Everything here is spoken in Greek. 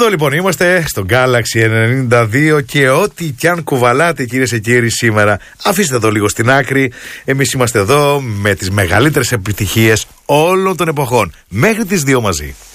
λοιπόν είμαστε στο Galaxy 92 και ό,τι κι αν κουβαλάτε, κυρίες και κύριοι, σήμερα, αφήστε το λίγο στην άκρη. Εμείς είμαστε εδώ με τις μεγαλύτερες επιτυχίες όλων των εποχών. Μέχρι τις 2 μαζί.